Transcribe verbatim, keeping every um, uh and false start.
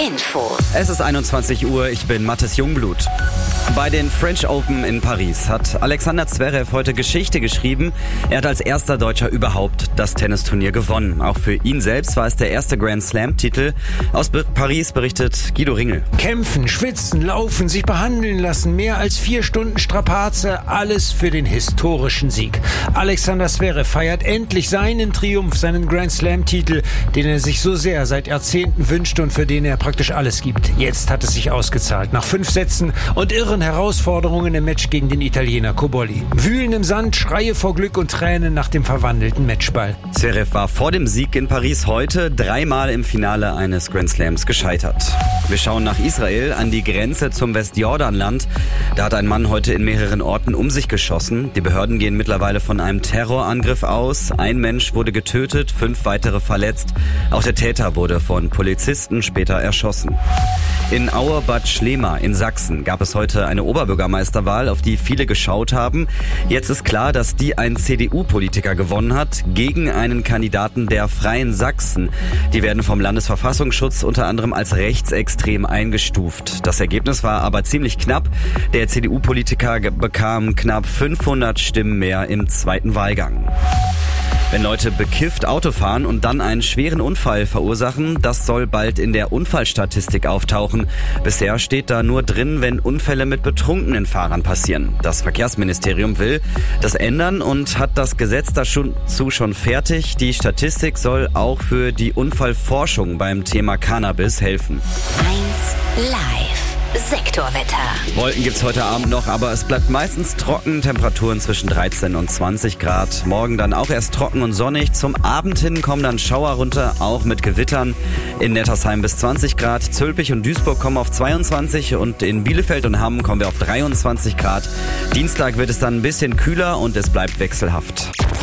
Infos. Es ist einundzwanzig Uhr, ich bin Mathis Jungblut. Bei den French Open in Paris hat Alexander Zverev heute Geschichte geschrieben. Er hat als erster Deutscher überhaupt das Tennisturnier gewonnen. Auch für ihn selbst war es der erste Grand Slam-Titel. Aus Paris berichtet Guido Ringel. Kämpfen, schwitzen, laufen, sich behandeln lassen, mehr als vier Stunden Strapaze, alles für den historischen Sieg. Alexander Zverev feiert endlich seinen Triumph, seinen Grand Slam-Titel, den er sich so sehr seit Jahrzehnten wünschte und für den er praktisch alles gibt. Jetzt hat es sich ausgezahlt. Nach fünf Sätzen und irren Herausforderungen im Match gegen den Italiener Cobolli. Wühlen im Sand, Schreie vor Glück und Tränen nach dem verwandelten Matchball. Zverev war vor dem Sieg in Paris heute dreimal im Finale eines Grand Slams gescheitert. Wir schauen nach Israel an die Grenze zum Westjordanland. Da hat ein Mann heute in mehreren Orten um sich geschossen. Die Behörden gehen mittlerweile von einem Terrorangriff aus. Ein Mensch wurde getötet, fünf weitere verletzt. Auch der Täter wurde von Polizisten später erschossen. In Auerbad Schlema in Sachsen gab es heute eine Oberbürgermeisterwahl, auf die viele geschaut haben. Jetzt ist klar, dass die ein C D U-Politiker gewonnen hat, gegen einen Kandidaten der Freien Sachsen. Die werden vom Landesverfassungsschutz unter anderem als rechtsextrem eingestuft. Das Ergebnis war aber ziemlich knapp. Der C D U-Politiker bekam knapp fünfhundert Stimmen mehr im zweiten Wahlgang. Wenn Leute bekifft Auto fahren und dann einen schweren Unfall verursachen, das soll bald in der Unfallstatistik auftauchen. Bisher steht da nur drin, wenn Unfälle mit betrunkenen Fahrern passieren. Das Verkehrsministerium will das ändern und hat das Gesetz dazu schon fertig. Die Statistik soll auch für die Unfallforschung beim Thema Cannabis helfen. eins Live. Sektorwetter. Wolken gibt's heute Abend noch, aber es bleibt meistens trocken. Temperaturen zwischen dreizehn und zwanzig Grad. Morgen dann auch erst trocken und sonnig. Zum Abend hin kommen dann Schauer runter, auch mit Gewittern. In Nettersheim bis zwanzig Grad. Zülpich und Duisburg kommen auf zweiundzwanzig und in Bielefeld und Hamm kommen wir auf dreiundzwanzig Grad. Dienstag wird es dann ein bisschen kühler und es bleibt wechselhaft.